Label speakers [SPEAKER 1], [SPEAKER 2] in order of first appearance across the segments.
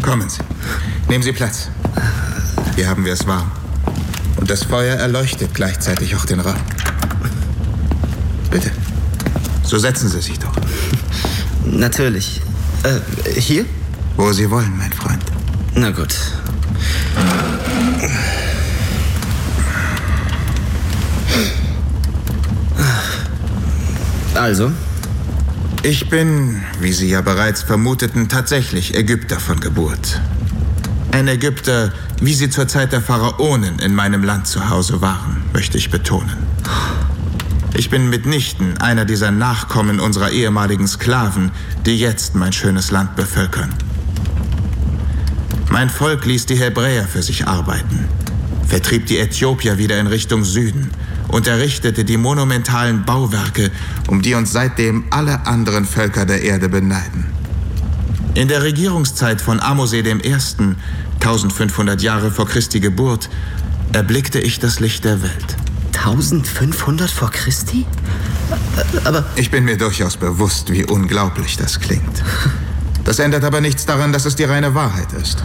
[SPEAKER 1] Kommen Sie. Nehmen Sie Platz. Hier haben wir es warm. Und das Feuer erleuchtet gleichzeitig auch den Raum. Bitte. So setzen Sie sich doch.
[SPEAKER 2] Natürlich. Hier?
[SPEAKER 1] Wo Sie wollen, mein Freund.
[SPEAKER 2] Na gut. Also?
[SPEAKER 1] Ich bin, wie Sie ja bereits vermuteten, tatsächlich Ägypter von Geburt. Ein Ägypter, wie sie zur Zeit der Pharaonen in meinem Land zu Hause waren, möchte ich betonen. Ich bin mitnichten einer dieser Nachkommen unserer ehemaligen Sklaven, die jetzt mein schönes Land bevölkern. Mein Volk ließ die Hebräer für sich arbeiten, vertrieb die Äthiopier wieder in Richtung Süden und errichtete die monumentalen Bauwerke, um die uns seitdem alle anderen Völker der Erde beneiden. In der Regierungszeit von Ahmose I., 1500 Jahre vor Christi Geburt, erblickte ich das Licht der Welt.
[SPEAKER 2] 1500 vor Christi? Aber...
[SPEAKER 1] Ich bin mir durchaus bewusst, wie unglaublich das klingt. Das ändert aber nichts daran, dass es die reine Wahrheit ist.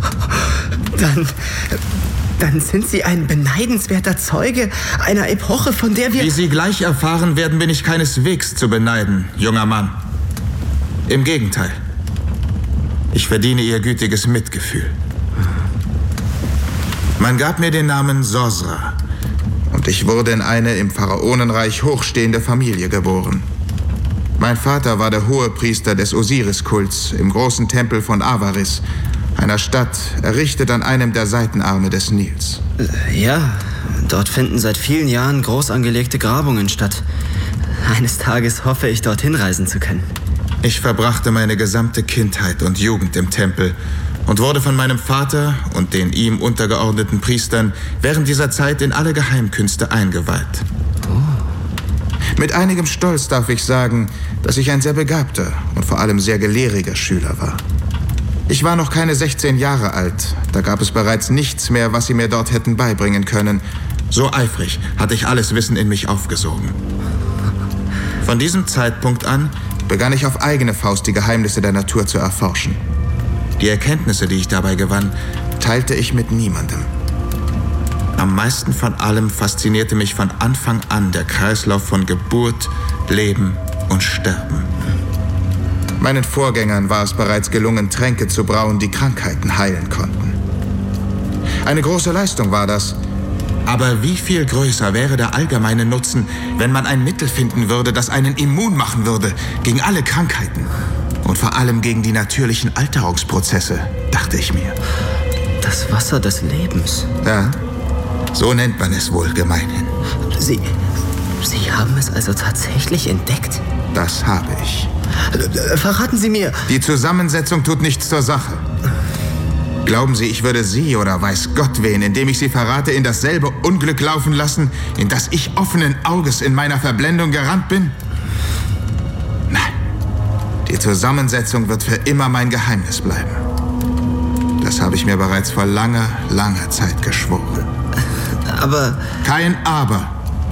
[SPEAKER 2] Dann sind Sie ein beneidenswerter Zeuge einer Epoche, von der wir...
[SPEAKER 1] Wie Sie gleich erfahren, werden wir nicht keineswegs zu beneiden, junger Mann. Im Gegenteil. Ich verdiene Ihr gütiges Mitgefühl. Man gab mir den Namen Sosra. Und ich wurde in eine im Pharaonenreich hochstehende Familie geboren. Mein Vater war der Hohepriester des Osiris-Kults im großen Tempel von Avaris, einer Stadt, errichtet an einem der Seitenarme des Nils.
[SPEAKER 2] Ja, dort finden seit vielen Jahren groß angelegte Grabungen statt. Eines Tages hoffe ich, dorthin reisen zu können.
[SPEAKER 1] Ich verbrachte meine gesamte Kindheit und Jugend im Tempel und wurde von meinem Vater und den ihm untergeordneten Priestern während dieser Zeit in alle Geheimkünste eingeweiht. Mit einigem Stolz darf ich sagen, dass ich ein sehr begabter und vor allem sehr gelehriger Schüler war. Ich war noch keine 16 Jahre alt, da gab es bereits nichts mehr, was sie mir dort hätten beibringen können. So eifrig hatte ich alles Wissen in mich aufgesogen. Von diesem Zeitpunkt an begann ich auf eigene Faust die Geheimnisse der Natur zu erforschen. Die Erkenntnisse, die ich dabei gewann, teilte ich mit niemandem. Am meisten von allem faszinierte mich von Anfang an der Kreislauf von Geburt, Leben und Sterben. Meinen Vorgängern war es bereits gelungen, Tränke zu brauen, die Krankheiten heilen konnten. Eine große Leistung war das. Aber wie viel größer wäre der allgemeine Nutzen, wenn man ein Mittel finden würde, das einen immun machen würde gegen alle Krankheiten und vor allem gegen die natürlichen Alterungsprozesse, dachte ich mir.
[SPEAKER 2] Das Wasser des Lebens.
[SPEAKER 1] Ja, so nennt man es wohl gemeinhin.
[SPEAKER 2] Sie haben es also tatsächlich entdeckt?
[SPEAKER 1] Das habe ich.
[SPEAKER 2] Verraten Sie mir...
[SPEAKER 1] Die Zusammensetzung tut nichts zur Sache. Glauben Sie, ich würde Sie oder weiß Gott wen, indem ich Sie verrate, in dasselbe Unglück laufen lassen, in das ich offenen Auges in meiner Verblendung gerannt bin? Nein. Die Zusammensetzung wird für immer mein Geheimnis bleiben. Das habe ich mir bereits vor langer, langer Zeit geschworen.
[SPEAKER 2] Aber...
[SPEAKER 1] Kein Aber.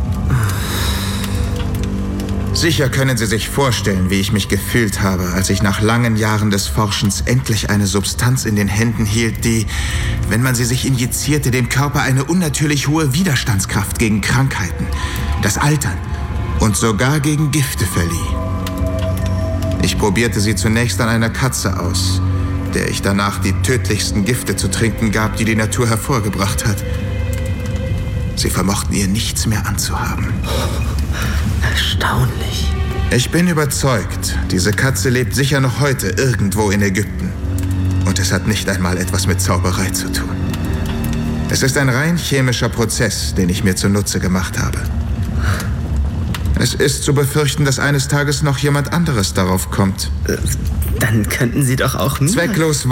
[SPEAKER 1] Sicher können Sie sich vorstellen, wie ich mich gefühlt habe, als ich nach langen Jahren des Forschens endlich eine Substanz in den Händen hielt, die, wenn man sie sich injizierte, dem Körper eine unnatürlich hohe Widerstandskraft gegen Krankheiten, das Altern und sogar gegen Gifte verlieh. Ich probierte sie zunächst an einer Katze aus, der ich danach die tödlichsten Gifte zu trinken gab, die die Natur hervorgebracht hat. Sie vermochten ihr nichts mehr anzuhaben.
[SPEAKER 2] Erstaunlich.
[SPEAKER 1] Ich bin überzeugt, diese Katze lebt sicher noch heute irgendwo in Ägypten. Und es hat nicht einmal etwas mit Zauberei zu tun. Es ist ein rein chemischer Prozess, den ich mir zunutze gemacht habe. Es ist zu befürchten, dass eines Tages noch jemand anderes darauf kommt.
[SPEAKER 2] Dann könnten Sie doch auch mir...
[SPEAKER 1] Zwecklos